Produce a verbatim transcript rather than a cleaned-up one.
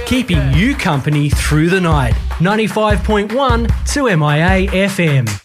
keeping you company through the night. ninety-five point one to M I A F M.